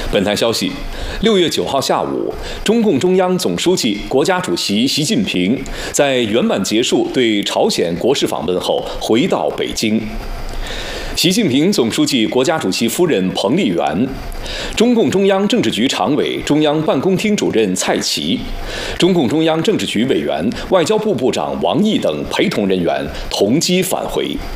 本台消息，6月9号下午，中共中央总书记、国家主席习近平在圆满结束对朝鲜国事访问后，回到北京。习近平总书记、国家主席夫人彭丽媛，中共中央政治局常委、中央办公厅主任蔡奇，中共中央政治局委员、外交部部长王毅等陪同人员同机返回。